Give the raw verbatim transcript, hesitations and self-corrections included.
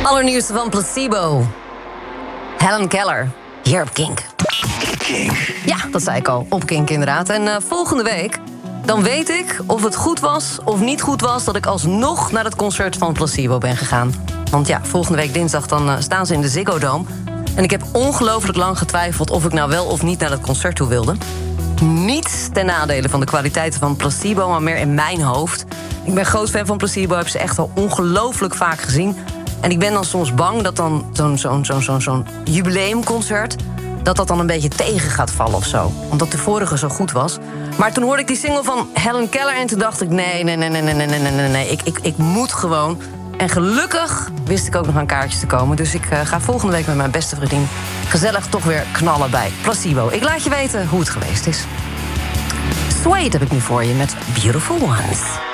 Allernieuwste van Placebo. Helen Keller, hier op Kink. Kink. Ja, dat zei ik al, op Kink inderdaad. En uh, volgende week, dan weet ik of het goed was of niet goed was... dat ik alsnog naar het concert van Placebo ben gegaan. Want ja, volgende week dinsdag dan uh, staan ze in de Ziggo Dome. En ik heb ongelooflijk lang getwijfeld of ik nou wel of niet naar het concert toe wilde. Niet ten nadele van de kwaliteiten van Placebo, maar meer in mijn hoofd. Ik ben groot fan van Placebo, heb ze echt al ongelooflijk vaak gezien... En ik ben dan soms bang dat dan zo'n zo'n zo'n zo'n zo'n jubileumconcert... dat dat dan een beetje tegen gaat vallen of zo. Omdat de vorige zo goed was. Maar toen hoorde ik die single van Helen Keller... en toen dacht ik, nee, nee, nee, nee, nee, nee, nee, nee, nee. Ik, ik, ik moet gewoon. En gelukkig wist ik ook nog aan kaartjes te komen. Dus ik uh, ga volgende week met mijn beste vriendin... gezellig toch weer knallen bij Placebo. Ik laat je weten hoe het geweest is. Suede heb ik nu voor je met Beautiful Ones.